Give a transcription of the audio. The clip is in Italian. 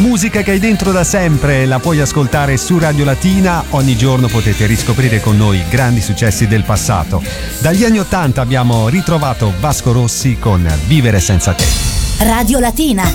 musica che hai dentro da sempre la puoi ascoltare su Radio Latina. Ogni giorno potete riscoprire con noi i grandi successi del passato. Dagli anni '80 abbiamo ritrovato Vasco Rossi con Vivere senza te. Radio Latina.